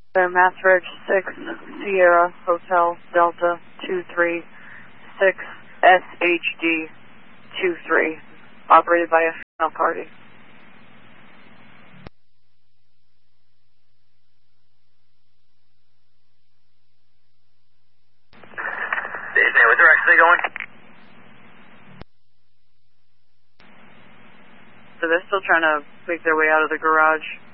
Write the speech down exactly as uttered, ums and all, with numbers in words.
They're Mass Reg six Sierra Hotel Delta two three six S H D two three, operated by a female party. Disney, what direction are they going? So they're still trying to make their way out of the garage.